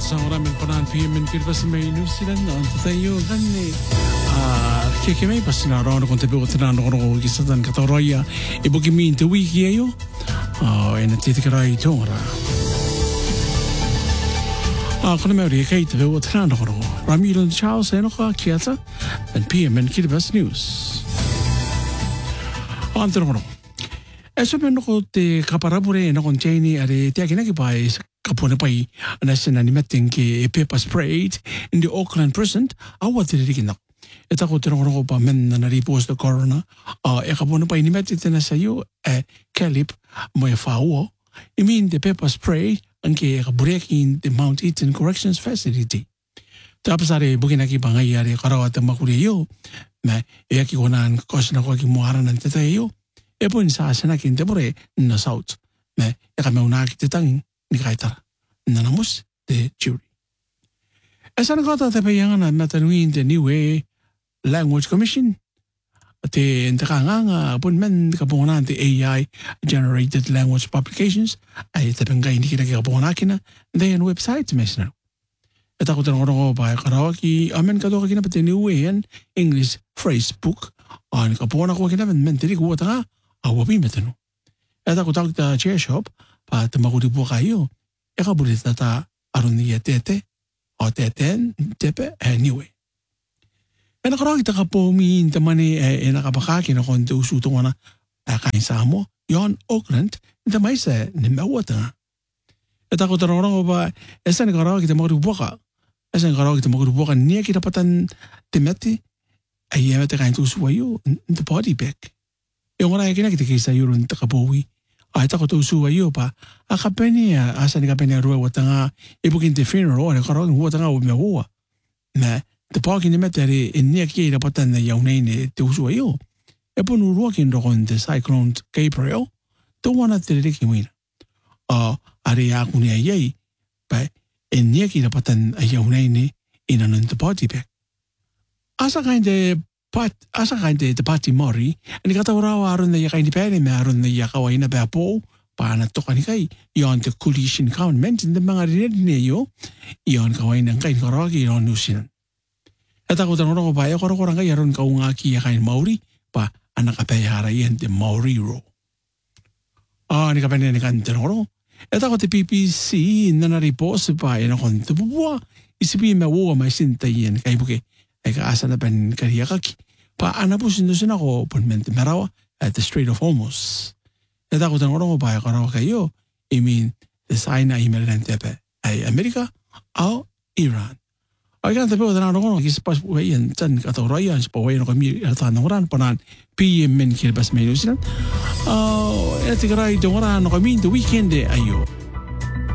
sa maraming panahon PM kirpas may New Zealand on tayo ganni keke may pas na ron kung tabi utan na ron gisatan katoroya ibugi min te wiki ayo ena titikaray tongra kuna may kay tabi utan na ron Ramiro Charles eno ka kiata and PM kirpas news on the ron eso men ko te kaparabure no kon chaini are te akina ki pai kapone pai national meeting ki paper sprayed in the Auckland prison awa te rikina eta ko te ro pa men na report the corona e kapone pai ni meti te na sayo calip mo e fao I mean the paper spray anke breaking the Mount Eaton Corrections Facility tapasare bugina ki bangai are karawa te makuri yo me e ki konan kosna ko ki moara nan te yo e pun sa sana kin te bore na south me e ka me una ki te tang ni kaitara nanamus de jury esa na kota te payanga na matanui the new language commission te ndakanga pun men ka bona the AI generated language publications ai te penga ni ka bona kina the website mesna eta ko te ngoro ba karaoke amen ka do kina pate new English phrase book an ka bona ko kina men te ko ta awabi metano eta ko ta chair shop pa te maguri po kayo e ka burita ta aruni tete o teten tepe anyway ena karang ta po mi te mani e na kapakaki na kon te usuto na kain sa mo yon Auckland te mai se ne mawata eta ko tarong ba esa ni karang te maguri boka esa ni karang te maguri boka ni ki tapatan te meti ai e te kain tu suayo the body back e ora e kina ki te kisa yurun ta kapowi ai ta ko tu suayo pa a kapeni asa ni kapeni ro watanga e bukin te funeral ora karang watanga o me hoa na te pāki ni meteri e nia ki e rapatan na yaunei ne te usua io. E ponu ruakin rokon te Cyclone Gabriel, te wana te reki mwina. Are aku ni a iei, pa e nia ki rapatan a yaunei ne ina nun te pāti pek. Asa kain te pāti mori, ani kata urawa arun na yakaini pēne me arun na yakawa ina pēa pō, pa ana toka ni kai, ion te coalition government, in te mga rineri ne yo, ion kawain ang kain karaki ion New Zealand. Eta ko tanong ko pa e ko ro ngai aron ka unga ki kain Maori pa ana ka pe hara yen de Maori ro. Ni ka pene ni kan te ro. Eta ko te PPC nana report pa e no kon te bua isipi me wo mai sinta yen kai buke e ka asana pen kariakaki pa ana pusin no sina ko pon mente merawa at the Strait of Hormuz. Eta ko tanong ko pa e ko ro ka yo I mean the China email tepe ai America au Iran. Ai kan tapo na ro ki spas we en tan ka to roya spa we no mi ta na ran panan PM men ki bas me New Zealand e te grai de ora no mi the weekend ayo